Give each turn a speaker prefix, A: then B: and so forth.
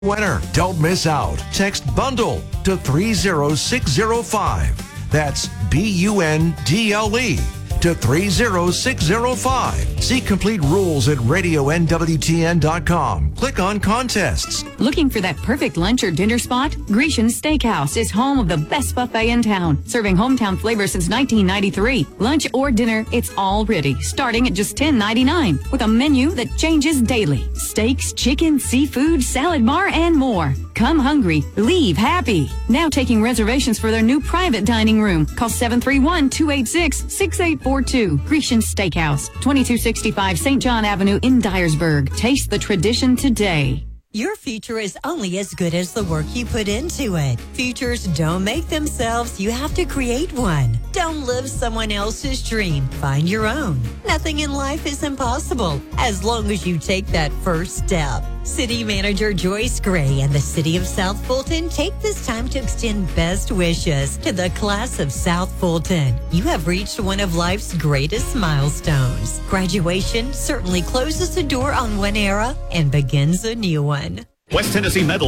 A: winner. Don't miss out. Text BUNDLE to 30605. That's BUNDLE to 30605. See complete rules at radionwtn.com. Click on contests.
B: Looking for that perfect lunch or dinner spot? Grecian's Steakhouse is home of the best buffet in town, serving hometown flavor since 1993. Lunch or dinner, it's all ready, starting at just $10.99, with a menu that changes daily. Steaks, chicken, seafood, salad bar, and more. Come hungry, leave happy. Now taking reservations for their new private dining room. Call 731-286-6842. Grecian's Steakhouse, 2265 St. John Avenue in Dyersburg. Taste the tradition today.
C: Your future is only as good as the work you put into it. Futures don't make themselves. You have to create one. Don't live someone else's dream. Find your own. Nothing in life is impossible as long as you take that first step. City Manager Joyce Gray and the City of South Fulton take this time to extend best wishes to the class of South Fulton. You have reached one of life's greatest milestones. Graduation certainly closes the door on one era and begins a new one.
D: West Tennessee Metal